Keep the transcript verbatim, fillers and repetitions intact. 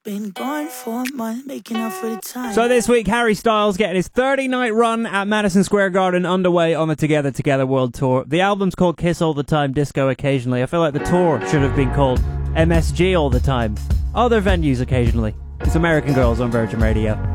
Been gone for a month, making up for the time. So this week, Harry Styles getting his thirty-night run at Madison Square Garden underway on the Together Together World Tour. The album's called Kiss All the Time, Disco Occasionally. I feel like the tour should have been called M S G All the Time. Other venues occasionally. It's American Girls on Virgin Radio.